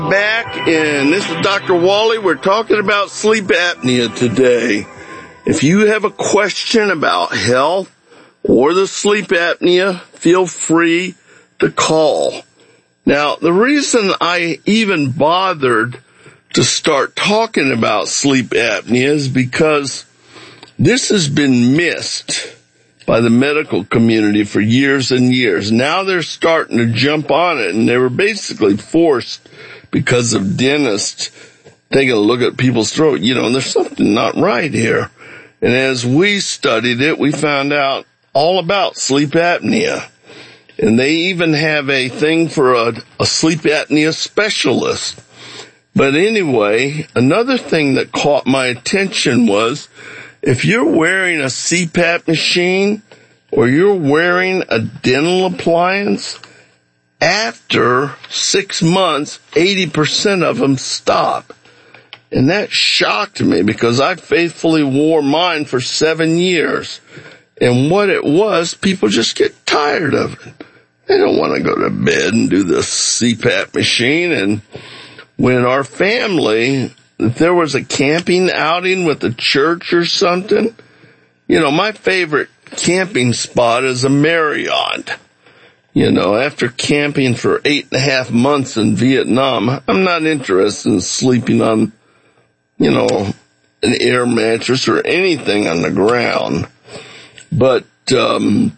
Back, and this is Dr. Wally. We're talking about sleep apnea today. If you have a question about health or the sleep apnea, feel free to call. Now, the reason I even bothered to start talking about sleep apnea is because this has been missed by the medical community for years and years. Now they're starting to jump on it, and they were basically forced because of dentists taking a look at people's throat. There's something not right here. And as we studied it, we found out all about sleep apnea. And they even have a thing for a sleep apnea specialist. But anyway, another thing that caught my attention was if you're wearing a CPAP machine or you're wearing a dental appliance, after 6 months, 80% of them stop. And that shocked me because I faithfully wore mine for 7 years. And what it was, people just get tired of it. They don't want to go to bed and do the CPAP machine. And when our family, if there was a camping outing with the church or something, my favorite camping spot is a Marriott. After camping for 8.5 months in Vietnam, I'm not interested in sleeping on, an air mattress or anything on the ground. But, when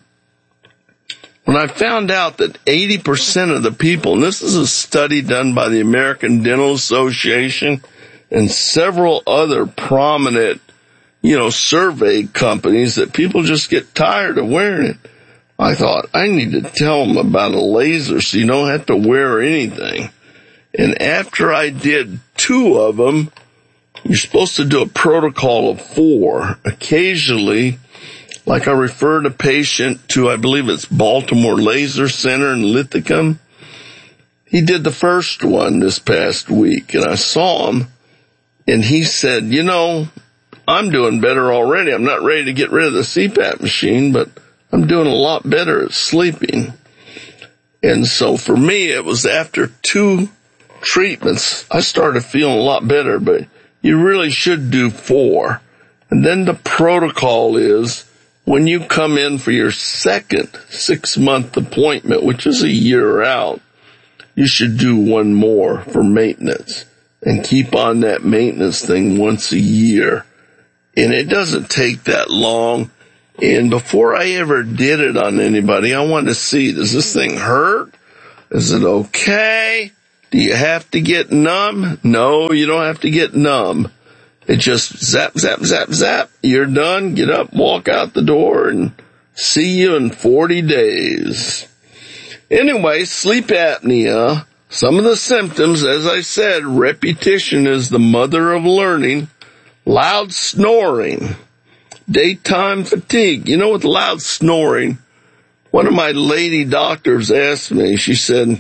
I found out that 80% of the people, and this is a study done by the American Dental Association and several other prominent, survey companies, that people just get tired of wearing it. I thought, I need to tell them about a laser so you don't have to wear anything. And after I did 2 of them, you're supposed to do a protocol of 4. Occasionally, like I referred a patient to, I believe it's Baltimore Laser Center in Lithicum. He did the first one this past week, and I saw him, and he said, I'm doing better already. I'm not ready to get rid of the CPAP machine, but I'm doing a lot better at sleeping. And so for me, it was after 2 treatments, I started feeling a lot better, but you really should do 4. And then the protocol is when you come in for your second 6-month appointment, which is a year out, you should do 1 more for maintenance and keep on that maintenance thing once a year. And it doesn't take that long. And before I ever did it on anybody, I wanted to see, does this thing hurt? Is it okay? Do you have to get numb? No, you don't have to get numb. It just zap, zap, zap, zap. You're done. Get up, walk out the door, and see you in 40 days. Anyway, sleep apnea, some of the symptoms, as I said, repetition is the mother of learning, loud snoring, daytime fatigue. With loud snoring, one of my lady doctors asked me, she said,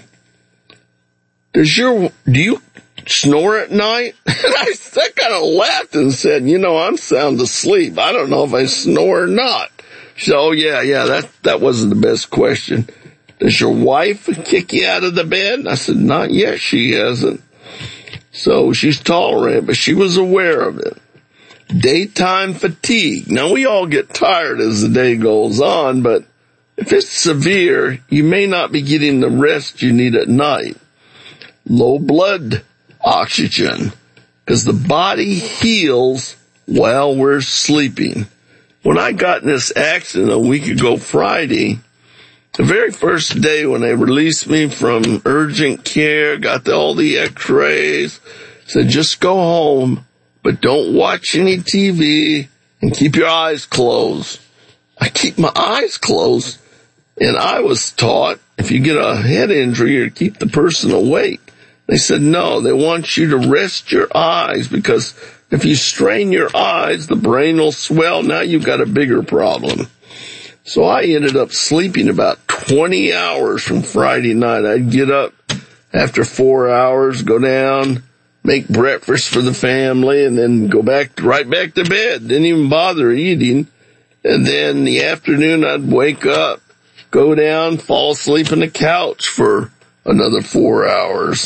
do you snore at night? And I kind of laughed and said, I'm sound asleep. I don't know if I snore or not. She said, oh yeah, that wasn't the best question. Does your wife kick you out of the bed? And I said, not yet, she hasn't. So she's tolerated, but she was aware of it. Daytime fatigue. Now, we all get tired as the day goes on, but if it's severe, you may not be getting the rest you need at night. Low blood oxygen, because the body heals while we're sleeping. When I got in this accident a week ago Friday, the very first day when they released me from urgent care, got all the x-rays, said just go home, but don't watch any TV and keep your eyes closed. I keep my eyes closed, and I was taught if you get a head injury, you keep the person awake. They said no, they want you to rest your eyes because if you strain your eyes, the brain will swell. Now you've got a bigger problem. So I ended up sleeping about 20 hours from Friday night. I'd get up after 4 hours, go down, make breakfast for the family, and then go right back to bed. Didn't even bother eating. And then in the afternoon, I'd wake up, go down, fall asleep on the couch for another 4 hours.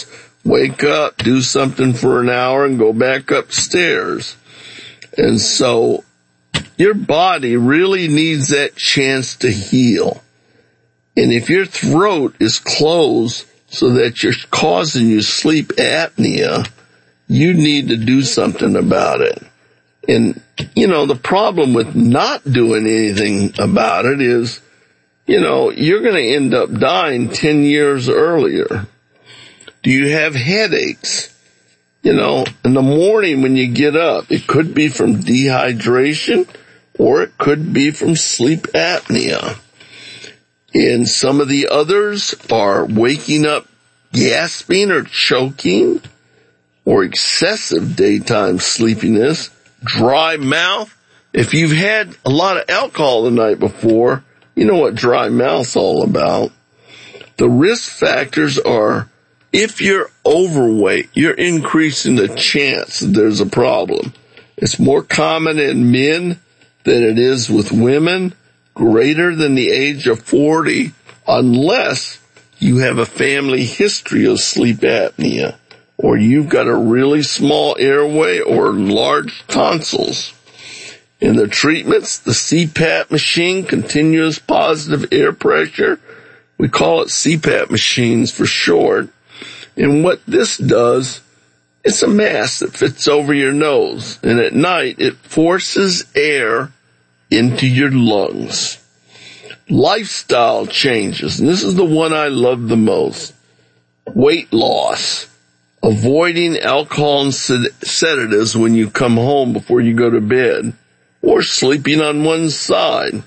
wake up, do something for an hour, and go back upstairs. And so your body really needs that chance to heal. And if your throat is closed so that you're causing you sleep apnea, you need to do something about it. And, the problem with not doing anything about it is, you're going to end up dying 10 years earlier. Do you have headaches? In the morning when you get up, it could be from dehydration or it could be from sleep apnea. And some of the others are waking up gasping or choking or excessive daytime sleepiness, dry mouth. If you've had a lot of alcohol the night before, you know what dry mouth's all about. The risk factors are, if you're overweight, you're increasing the chance that there's a problem. It's more common in men than it is with women greater than the age of 40, unless you have a family history of sleep apnea, or you've got a really small airway or large tonsils. In the treatments, the CPAP machine, continuous positive air pressure, we call it CPAP machines for short. And what this does, it's a mask that fits over your nose. And at night, it forces air into your lungs. Lifestyle changes, and this is the one I love the most. Weight loss. Avoiding alcohol and sedatives when you come home before you go to bed, or sleeping on one side.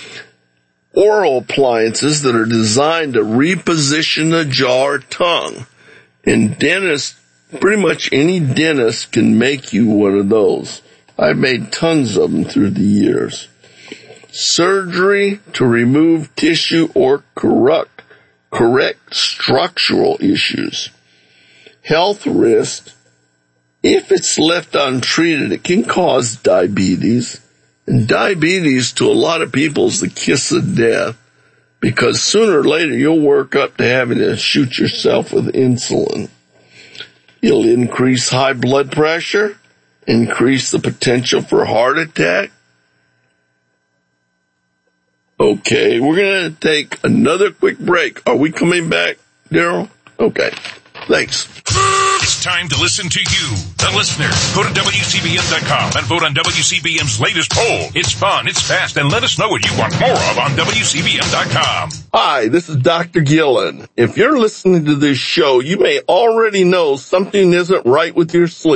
Oral appliances that are designed to reposition the jaw or tongue. And dentists, pretty much any dentist can make you one of those. I've made tons of them through the years. Surgery to remove tissue or correct structural issues. Health risk, if it's left untreated, it can cause diabetes. And diabetes to a lot of people is the kiss of death, because sooner or later you'll work up to having to shoot yourself with insulin. It'll increase high blood pressure, increase the potential for heart attack. Okay, we're going to take another quick break. Are we coming back, Daryl? Okay, thanks. It's time to listen to you, the listener. Go to WCBM.com and vote on WCBM's latest poll. It's fun, it's fast, and let us know what you want more of on WCBM.com. Hi, this is Dr. Gillen. If you're listening to this show, you may already know something isn't right with your sleep.